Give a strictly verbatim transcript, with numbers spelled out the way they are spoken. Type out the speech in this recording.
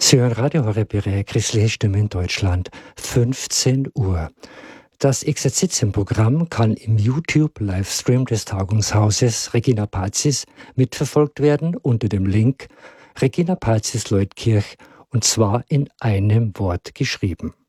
Sie hören Radio Horeb, christliche Stimme in Deutschland, fünfzehn Uhr. Das Exerzitienprogramm kann im YouTube-Livestream des Tagungshauses Regina Pazis mitverfolgt werden unter dem Link Regina Pazis Leutkirch, und zwar in einem Wort geschrieben.